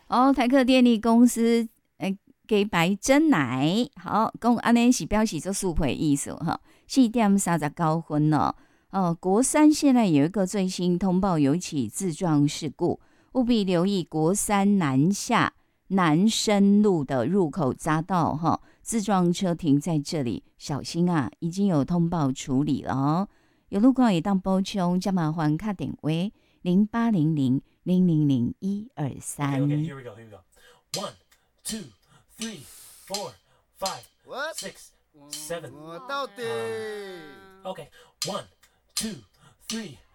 台客电力公司给白真奶，好，讲安尼是表示做速配意思哈。4:39哦。国三现在有一个最新通报，有一起自撞事故，务必留意国三南下南深路的入口匝道哈，自撞车停在这里，小心啊！已经有通报处理了哦。有路况也当补充，加麻烦卡点位0800000123。 Okay, here we go, here we go. 1, 2, 3, 4, 5, What? 6, 7. 到底 Okay, 1, 2, 3,